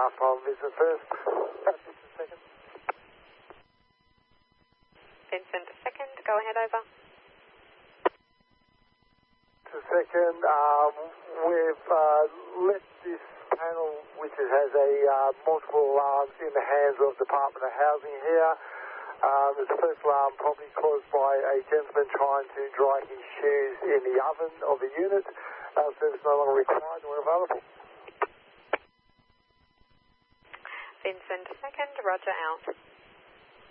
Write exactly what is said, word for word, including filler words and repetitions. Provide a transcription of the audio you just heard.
uh, from Vincent First. Uh, Vincent Second. Vincent Second, go ahead, over. To second, um, we've uh, let this panel, which has a uh, multiple alarms, in the hands of Department of Housing here. Um, the first alarm probably caused by a gentleman trying to dry his shoes in the oven of the unit. Uh, service no longer required and we're available. Vincent Second, roger out.